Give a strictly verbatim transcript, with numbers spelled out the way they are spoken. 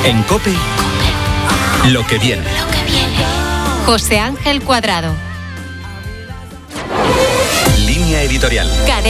En COPE, lo que viene. Lo que viene. José Ángel Cuadrado. Línea editorial. Cadena